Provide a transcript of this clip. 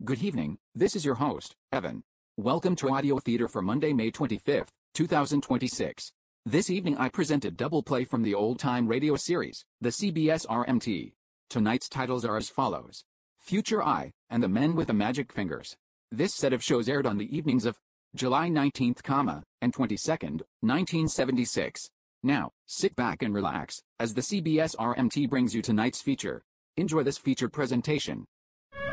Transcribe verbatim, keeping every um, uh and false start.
Good evening, this is your host, Evan. Welcome to Audio Theater for Monday, May twenty-fifth, two thousand twenty-six. This evening I presented double play from the old-time radio series, the C B S R M T. Tonight's titles are as follows: Future I, and The Men with the Magic Fingers. This set of shows aired on the evenings of July nineteenth, and twenty-second, nineteen seventy-six. Now, sit back and relax, as the C B S R M T brings you tonight's feature. Enjoy this featured presentation.